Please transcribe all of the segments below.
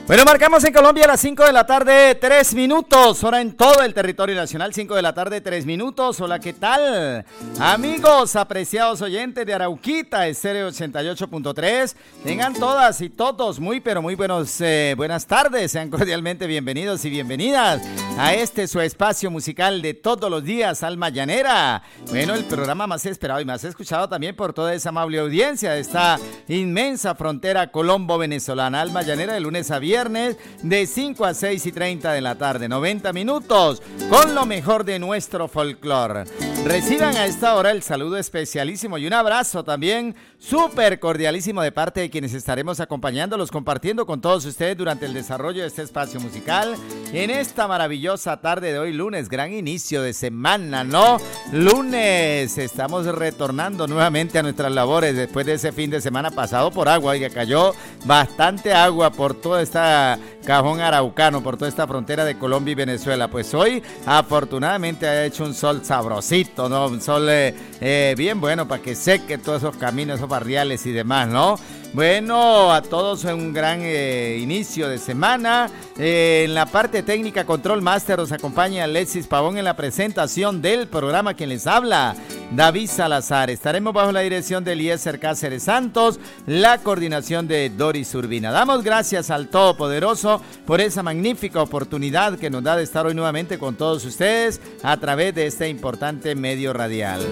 Bueno, marcamos en Colombia a las 5 de la tarde, 3 minutos, hora en todo el territorio nacional, 5 de la tarde, 3 minutos. Hola, ¿qué tal? Amigos, apreciados oyentes de Arauquita, Estéreo 88.3, tengan todas y todos muy, pero muy buenas tardes, sean cordialmente bienvenidos y bienvenidas a este su espacio musical de todos los días, Alma Llanera. Bueno, el programa más esperado y más escuchado también por toda esa amable audiencia de esta inmensa frontera colombo-venezolana, Alma Llanera, de lunes a viernes, de 5 a 6:30 de la tarde, 90 minutos, con lo mejor de nuestro folclore. Reciban a esta hora el saludo especialísimo y un abrazo también súper cordialísimo de parte de quienes estaremos acompañándolos, compartiendo con todos ustedes durante el desarrollo de este espacio musical en esta maravillosa tarde de hoy, lunes, gran inicio de semana, ¿no? Lunes, estamos retornando nuevamente a nuestras labores después de ese fin de semana pasado por agua, y que cayó bastante agua por toda esta cajón araucano, por toda esta frontera de Colombia y Venezuela. Pues hoy afortunadamente ha hecho un sol sabrosito, ¿no? Un sol bien bueno para que seque todos esos caminos, esos barriales y demás, ¿no? Bueno, a todos un gran inicio de semana. En la parte técnica, Control Master, nos acompaña Alexis Pavón en la presentación del programa. Quien les habla, David Salazar. Estaremos bajo la dirección de Eliezer Cáceres Santos, la coordinación de Doris Urbina. Damos gracias al Todopoderoso por esa magnífica oportunidad que nos da de estar hoy nuevamente con todos ustedes a través de este importante medio radial.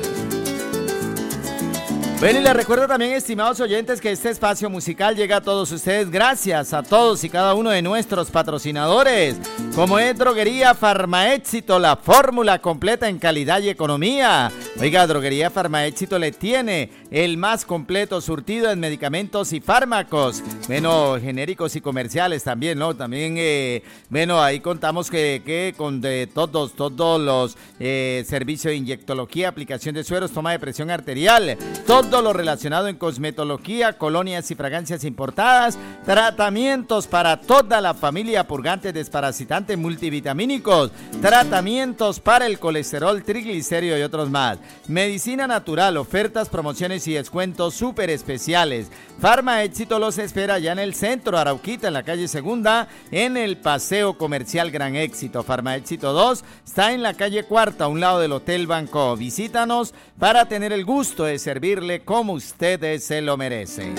Bueno, y les recuerdo también, estimados oyentes, que este espacio musical llega a todos ustedes gracias a todos y cada uno de nuestros patrocinadores, como es Droguería Farmaéxito, la fórmula completa en calidad y economía. Oiga, Droguería Farmaéxito le tiene el más completo surtido en medicamentos y fármacos, bueno, genéricos y comerciales también, ¿no? También, bueno, ahí contamos que con todos los servicios de inyectología, aplicación de sueros, toma de presión arterial, todo lo relacionado en cosmetología, colonias y fragancias importadas, tratamientos para toda la familia, purgantes, desparasitantes, multivitamínicos, tratamientos para el colesterol, triglicérido y otros más. Medicina natural, ofertas, promociones y descuentos súper especiales. Farmaéxito los espera ya en el centro Arauquita, en la calle Segunda, en el Paseo Comercial Gran Éxito. Farmaéxito 2 está en la calle Cuarta, a un lado del Hotel Banco. Visítanos para tener el gusto de servirle como ustedes se lo merecen.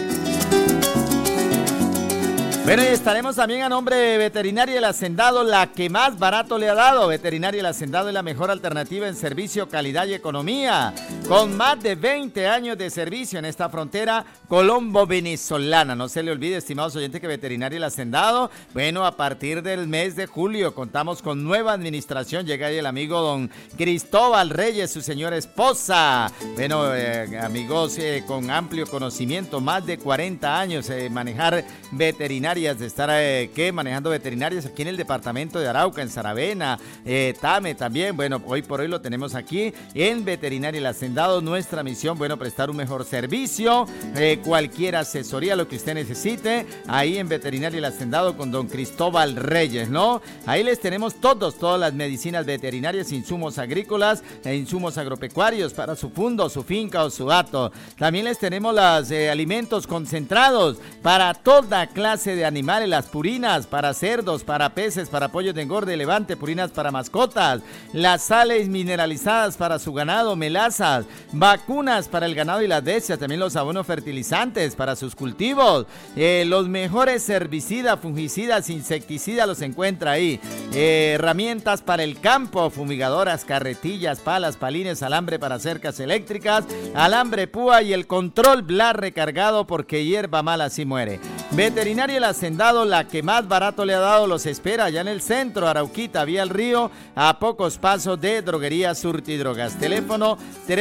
Bueno, y estaremos también a nombre de Veterinaria El Hacendado, la que más barato le ha dado. Veterinaria El Hacendado es la mejor alternativa en servicio, calidad y economía, con más de 20 años de servicio en esta frontera colombo-venezolana. No se le olvide, estimados oyentes, que Veterinaria El Hacendado, bueno, a partir del mes de julio contamos con nueva administración. Llega ahí el amigo don Cristóbal Reyes, su señora esposa. Bueno, amigos con amplio conocimiento, más de 40 años manejar veterinarias, de estar manejando veterinarias aquí en el departamento de Arauca, en Saravena, Tame también. Bueno, hoy por hoy lo tenemos aquí en Veterinaria El Hacendado. Nuestra misión, bueno, prestar un mejor servicio, cualquier asesoría, lo que usted necesite, ahí en Veterinaria El Hacendado con don Cristóbal Reyes, ¿no? Ahí les tenemos todas las medicinas veterinarias, insumos agrícolas e insumos agropecuarios para su fundo, su finca o su hato. También les tenemos los alimentos concentrados para toda clase de animales, las purinas para cerdos, para peces, para pollos de engorde, levante, purinas para mascotas, las sales mineralizadas para su ganado, melazas, vacunas para el ganado y las bestias, también los abonos fertilizantes para sus cultivos, los mejores herbicidas, fungicidas, insecticidas los encuentra ahí, herramientas para el campo, fumigadoras, carretillas, palas, palines, alambre para cercas eléctricas, alambre púa y el control bla recargado, porque hierba mala así muere. Veterinaria El Hacendado, la que más barato le ha dado, los espera allá en el centro Arauquita, vía el río, a pocos pasos de Droguería Surtidrogas. Teléfono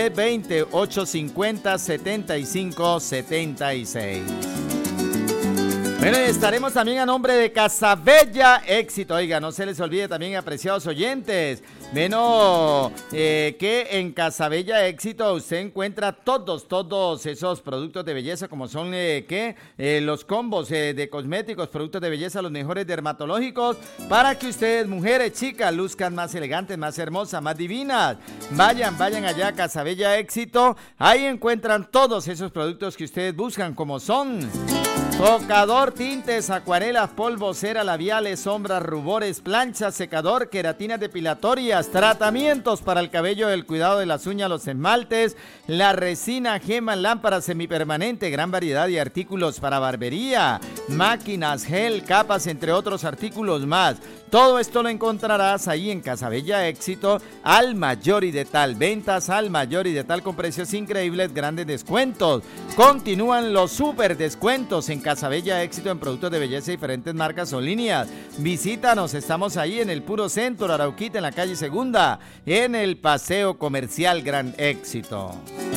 320-850-7576. Bueno, estaremos también a nombre de Casabella Éxito. Oiga, no se les olvide también, apreciados oyentes, bueno, que en Casabella Éxito usted encuentra todos esos productos de belleza, como son los combos de cosméticos, productos de belleza, los mejores dermatológicos, para que ustedes, mujeres, chicas, luzcan más elegantes, más hermosas, más divinas. Vayan allá a Casabella Éxito. Ahí encuentran todos esos productos que ustedes buscan, como son Tocador, tintes, acuarelas, polvo, cera, labiales, sombras, rubores, planchas, secador, queratinas depilatorias, tratamientos para el cabello, el cuidado de las uñas, los esmaltes, la resina, gemas, lámparas semipermanente, gran variedad de artículos para barbería, máquinas, gel, capas, entre otros artículos más. Todo esto lo encontrarás ahí en Casa Bella Éxito, al mayor y de tal. Ventas al mayor y de tal con precios increíbles, grandes descuentos. Continúan los super descuentos en Casa Bella Éxito en productos de belleza, diferentes marcas o líneas. Visítanos, estamos ahí en el puro centro, Arauquita, en la calle Segunda, en el Paseo Comercial Gran Éxito.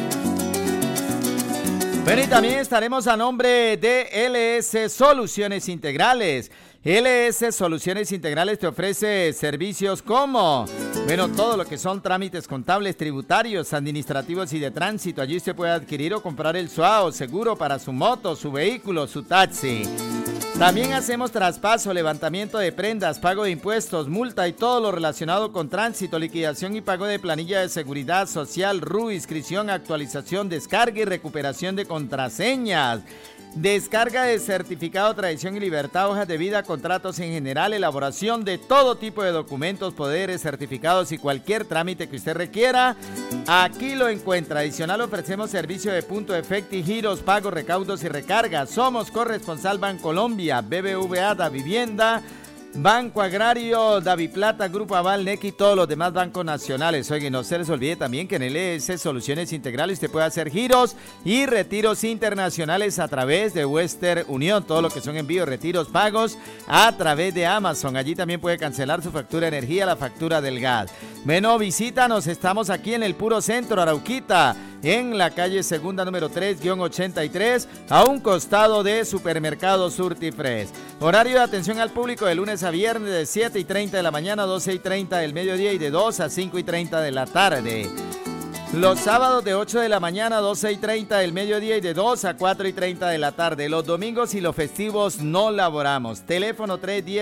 Bueno, y también estaremos a nombre de LS Soluciones Integrales. LS Soluciones Integrales te ofrece servicios como, todo lo que son trámites contables, tributarios, administrativos y de tránsito. Allí usted puede adquirir o comprar el SUA seguro para su moto, su vehículo, su taxi. También hacemos traspaso, levantamiento de prendas, pago de impuestos, multa y todo lo relacionado con tránsito, liquidación y pago de planilla de seguridad social, RU, inscripción, actualización, descarga y recuperación de contraseñas. Descarga de certificado, tradición y libertad, hojas de vida, contratos en general, elaboración de todo tipo de documentos, poderes, certificados y cualquier trámite que usted requiera. Aquí lo encuentra. Adicional, ofrecemos servicio de punto efecto y giros, pagos, recaudos y recargas. Somos corresponsal Bancolombia, BBVA, Da Vivienda, Banco Agrario, Daviplata, Grupo Aval, NEC y todos los demás bancos nacionales. Oigan, no se les olvide también que en LS Soluciones Integrales usted puede hacer giros y retiros internacionales a través de Western Unión. Todo lo que son envíos, retiros, pagos a través de Amazon. Allí también puede cancelar su factura de energía, la factura del gas. Visítanos, estamos aquí en el puro centro, Arauquita, en la calle Segunda número 3-83, a un costado de Supermercado Surtifresh. Horario de atención al público de lunes a viernes de 7:30 de la mañana a 12:30 del mediodía y de 2 a 5:30 de la tarde. Los sábados de 8 de la mañana a 12:30 del mediodía y de 2 a 4:30 de la tarde. Los domingos y los festivos no laboramos. Teléfono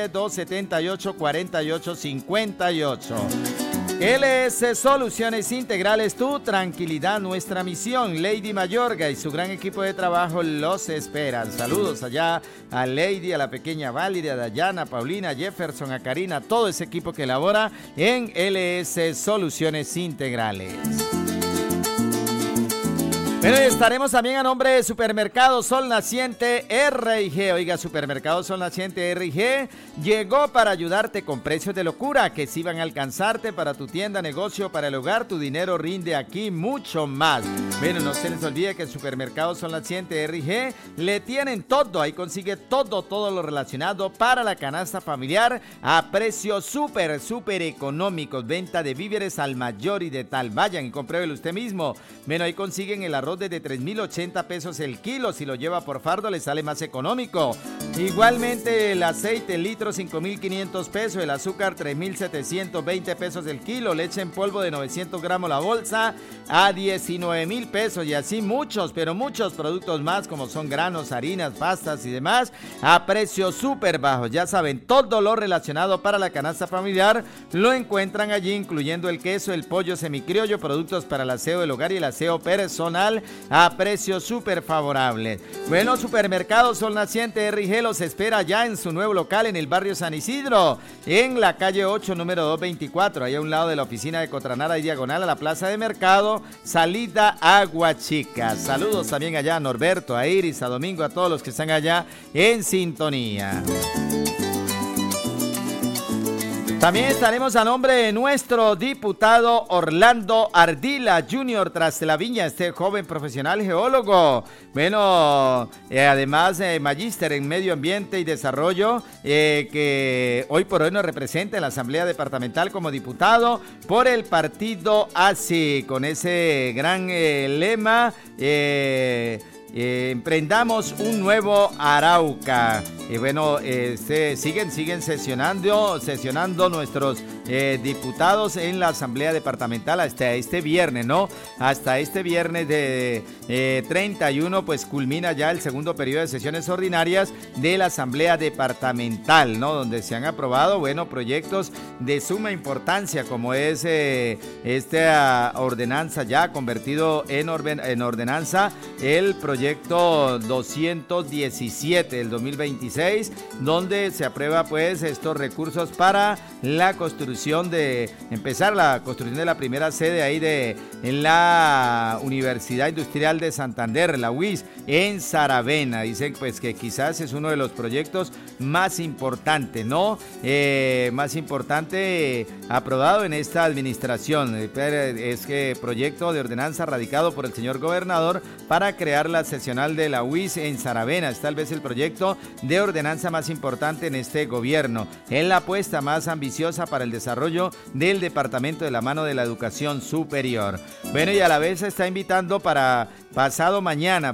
310-278-4858. LS Soluciones Integrales, tu tranquilidad, nuestra misión. Lady Mayorga y su gran equipo de trabajo los esperan. Saludos allá a Lady, a la pequeña Valeria, a Dayana, a Paulina, a Jefferson, a Karina, a todo ese equipo que labora en LS Soluciones Integrales. Pero estaremos también a nombre de Supermercado Sol Naciente R&G. Oiga, Supermercado Sol Naciente R&G llegó para ayudarte con precios de locura que sí van a alcanzarte para tu tienda, negocio, para el hogar. Tu dinero rinde aquí mucho más. Bueno, no se les olvide que en Supermercado Sol Naciente R&G le tienen todo. Ahí consigue todo lo relacionado para la canasta familiar a precios súper económicos. Venta de víveres al mayor y de tal. Vayan y compruébelo usted mismo. Bueno, ahí consiguen el arroz desde 3,080 pesos el kilo. Si lo lleva por fardo le sale más económico. Igualmente el aceite litro 5,500 pesos, el azúcar 3,720 pesos el kilo, leche en polvo de 900 gramos la bolsa a 19,000 pesos y así muchos productos más como son granos, harinas, pastas y demás a precios súper bajos. Ya saben, todo lo relacionado para la canasta familiar lo encuentran allí, incluyendo el queso, el pollo semicriollo, productos para el aseo del hogar y el aseo personal a precios súper favorables. Bueno, Supermercado Sol Naciente R&G los espera ya en su nuevo local en el barrio San Isidro, en la calle 8, número 224, ahí a un lado de la oficina de Cotranara y diagonal a la plaza de mercado, salida Agua Chica. Saludos también allá a Norberto, a Iris, a Domingo, a todos los que están allá en sintonía. También estaremos a nombre de nuestro diputado Orlando Ardila Jr. tras la viña, este joven profesional geólogo. Bueno, además magíster en medio ambiente y desarrollo, que hoy por hoy nos representa en la Asamblea Departamental como diputado por el partido ASI, con ese gran lema, emprendamos un nuevo Arauca. Siguen sesionando nuestros diputados en la Asamblea Departamental hasta este viernes, ¿no? Hasta este viernes de 31, pues culmina ya el segundo periodo de sesiones ordinarias de la Asamblea Departamental, ¿no? Donde se han aprobado, bueno, proyectos de suma importancia, como es esta ordenanza ya convertido en ordenanza, el proyecto 217 del 2026, donde se aprueba pues estos recursos para la construcción empezar la construcción de la primera sede ahí en la Universidad Industrial de Santander, la UIS, en Saravena. Dicen pues que quizás es uno de los proyectos más importantes, ¿no? Más importante aprobado en esta administración. Es que proyecto de ordenanza radicado por el señor gobernador para crear la seccional de la UIS en Saravena. Es tal vez el proyecto de ordenanza más importante en este gobierno. Es la apuesta más ambiciosa para el desarrollo del departamento de la mano de la educación superior. Bueno, y a la vez se está invitando para pasado mañana,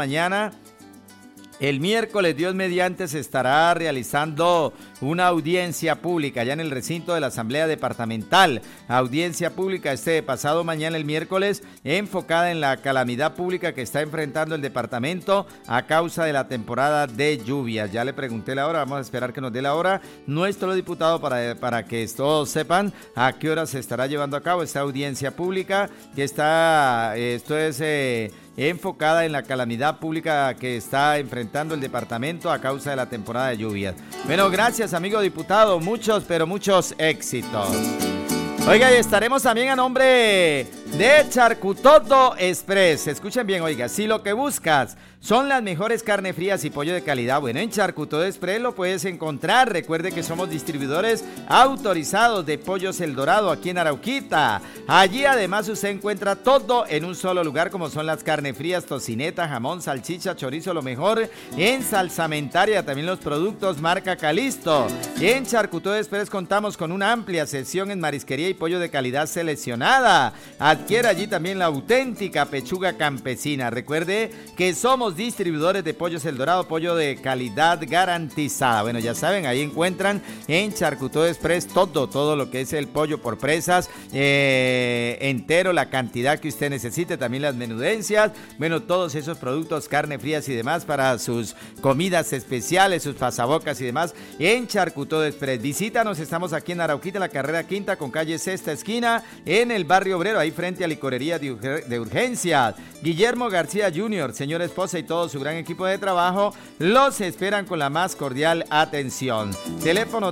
el miércoles, Dios mediante, se estará realizando una audiencia pública allá en el recinto de la Asamblea Departamental. Audiencia pública este pasado mañana, el miércoles, enfocada en la calamidad pública que está enfrentando el departamento a causa de la temporada de lluvias. Ya le pregunté la hora, vamos a esperar que nos dé la hora nuestro diputado para que todos sepan a qué hora se estará llevando a cabo esta audiencia pública que está, enfocada en la calamidad pública que está enfrentando el departamento a causa de la temporada de lluvias. Bueno, gracias, amigo diputado, muchos, pero muchos éxitos. Oiga, y estaremos también a nombre de Charcutoto Express. Escuchen bien, oiga, si lo que buscas son las mejores carnes frías y pollo de calidad, bueno, en Charcutoto Express lo puedes encontrar. Recuerde que somos distribuidores autorizados de Pollos El Dorado aquí en Arauquita. Allí además usted encuentra todo en un solo lugar, como son las carnes frías, tocineta, jamón, salchicha, chorizo, lo mejor en salsamentaria, también los productos marca Calisto. En Charcutoto Express contamos con una amplia sección en marisquería y pollo de calidad seleccionada. Adquiere allí también la auténtica pechuga campesina. Recuerde que somos distribuidores de Pollos El Dorado, pollo de calidad garantizada. Bueno, ya saben, ahí encuentran en Charcutoto Express todo lo que es el pollo por presas, entero, la cantidad que usted necesite, también las menudencias, bueno, todos esos productos, carne frías y demás para sus comidas especiales, sus pasabocas y demás, en Charcutoto Express. Visítanos, estamos aquí en Arauquita, la carrera quinta con calle Sexta esquina, en el barrio obrero, ahí frente a Licorería de Urgencias. Guillermo García Jr., señor esposa y todo su gran equipo de trabajo los esperan con la más cordial atención. Teléfono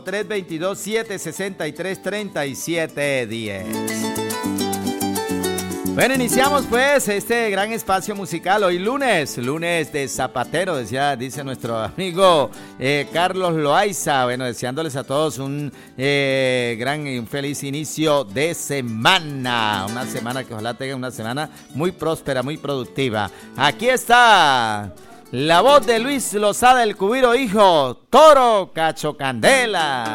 322-763-3710. Bueno, iniciamos pues este gran espacio musical hoy lunes de zapatero, dice nuestro amigo Carlos Loaiza. Bueno, deseándoles a todos un gran y un feliz inicio de semana. Una semana que ojalá tenga una semana muy próspera, muy productiva. Aquí está la voz de Luis Lozada, el Cubiro hijo, Toro Cacho Candela.